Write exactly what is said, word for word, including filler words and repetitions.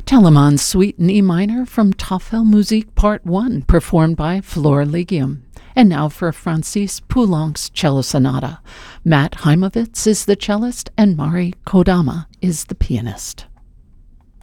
Telemann Suite in E minor from Tafelmusik Part one, performed by Flor Legium. And now for Francis Poulenc's Cello Sonata. Matt Heimovitz is the cellist and Mari Kodama is the pianist.